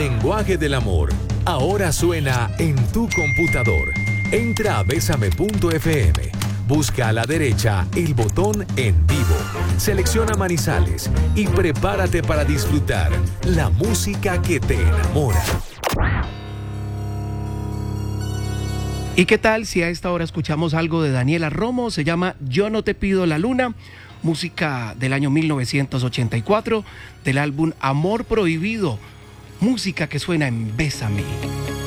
lenguaje del amor ahora suena en tu computador. Entra a besame.fm. Busca a la derecha el botón En Vivo. Selecciona Manizales y prepárate para disfrutar la música que te enamora. ¿Y qué tal si a esta hora escuchamos algo de Daniela Romo? Se llama Yo no te pido la luna, música del año 1984, del álbum Amor Prohibido, música que suena en Bésame.